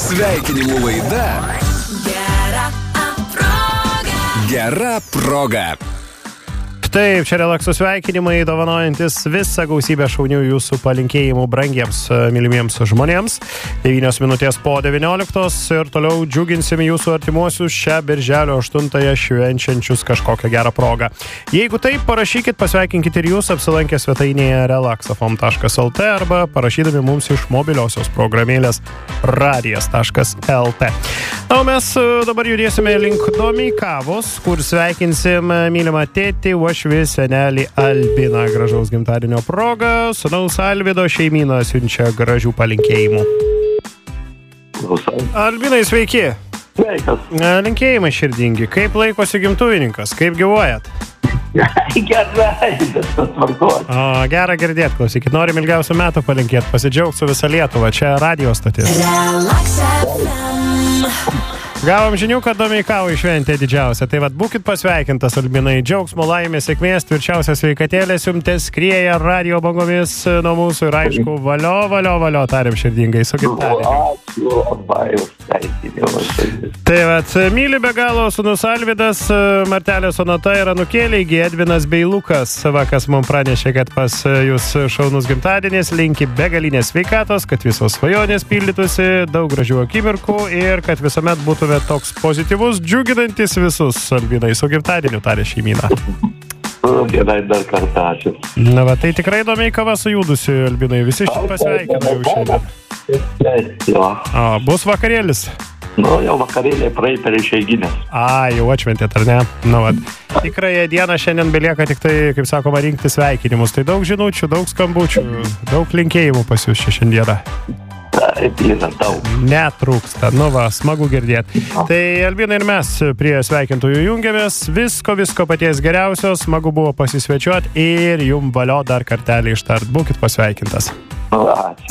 Sveikinimų laida Gera proga. Taip, čia Relakso sveikinimai, dovanojantis visą gausybę šaunių jūsų palinkėjimų brangiems, mylimiems žmonėms. 9 minutės po 19 ir toliau džiuginsim jūsų artimuosius šią birželio 8-ąją švenčiančius kažkokią gerą progą. Jeigu taip, parašykit, pasveikinkit ir jūs apsilankę svetainėje relaxafm.lt arba parašydami mums iš mobiliosios programėlės radijas.lt. O mes dabar judėsime link Domeikavos, kur sveikinsim mylimą tėtį, uošvį senelį Albiną. Gražaus gimtadienio proga. Sūnaus Alvydo šeimyna siunčia gražių palinkėjimų. Albinai, sveiki. Sveikas. Linkėjimai širdingi. Kaip laikosi gimtuvininkas? Kaip gyvuojat? Gerai, viskas tvarkos. Gera girdėt, klausykit. Norim ilgiausių metų palinkėti, pasidžiaugti su visą Lietuvą. Čia radio stotis. Gavom žinių, kad Domeikavoj šventė didžiausia. Tai vat, būkit pasveikintas, Albinai. Džiaugsmo, laimės, sėkmės, tvirčiausias sveikatėlės jums skrieja radio bangomis nuo mūsų ir aišku, valio, tariam širdingai su gimtadieniu. Ačiū, labai už sveikinimą. Tai vat, myli be galo sūnus Alvydas, Martelė Sonata ir anūkėliai Gedvinas bei Lukas. Vakas mums pranešė, kad pas jūs šaunus gimtadienis, linki begalinės sveikatos, kad visos svajonės pildytųsi, daug gražių akimirkų ir kad visuomet būtų toks pozityvus, džiuginantis visus. Albinai, su gimtadieniu tarė šeimyną. Gerai, dar kartą ačiū. Na va, tai tikrai Domeikava sujudusi, Albinai, visi šitą pasveikina jau šiandien. Bus vakarėlis? Jau vakarėlė praeitą išeiginės. Jau atšventėt, ar ne? Na va, tikrąją dieną šiandien belieka tik tai, kaip sakoma, rinkti sveikinimus. Tai daug žinučių, daug skambučių, daug linkėjimų pas jūs šiandieną. Taip, yra daug. Netrūksta, smagu girdėti. Tai Albinai ir mes prie sveikintųjų jungiamės. Visko paties geriausios, smagu buvo pasisvečiuoti ir jum valio dar kartelį ištart. Būkit pasveikintas. Ačiū.